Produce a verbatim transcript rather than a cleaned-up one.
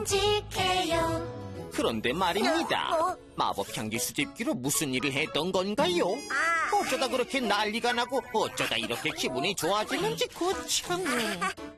지켜요. 그런데 말입니다. 어? 마법 향기 수집기로 무슨 일을 했던 건가요? 아. 어쩌다 그렇게 난리가 나고 어쩌다 이렇게 기분이 좋아지는지 거참...